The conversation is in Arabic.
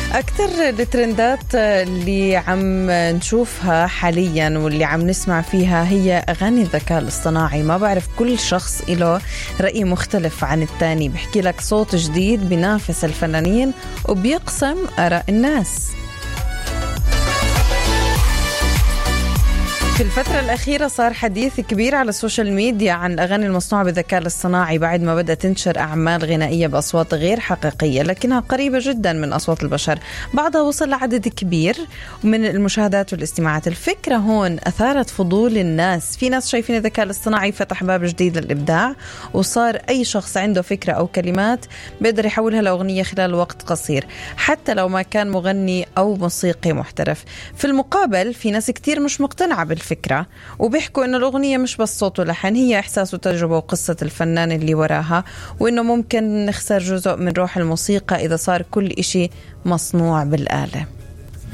أكثر الترندات اللي عم نشوفها حاليا واللي عم نسمع فيها هي أغاني الذكاء الاصطناعي. ما بعرف، كل شخص له رأي مختلف عن التاني، بحكي لك صوت جديد بينافس الفنانين وبيقسم آراء الناس. في الفترة الأخيرة صار حديث كبير على السوشيال ميديا عن الأغاني المصنوعة بالذكاء الاصطناعي بعد ما بدأت تنشر أعمال غنائية بأصوات غير حقيقية لكنها قريبة جدا من أصوات البشر. بعضها وصل لعدد كبير من المشاهدات والاستماعات. الفكرة هون أثارت فضول الناس. في ناس شايفين الذكاء الاصطناعي فتح باب جديد للإبداع، وصار أي شخص عنده فكرة أو كلمات بيقدر يحولها لأغنية خلال وقت قصير حتى لو ما كان مغني أو موسيقي محترف. في المقابل في ناس كتير مش مقتنعة بالفكرة وبيحكوا إنه الأغنية مش بس صوت ولحن، هي إحساس وتجربة وقصة الفنان اللي وراها، وإنه ممكن نخسر جزء من روح الموسيقى إذا صار كل إشي مصنوع بالآلة.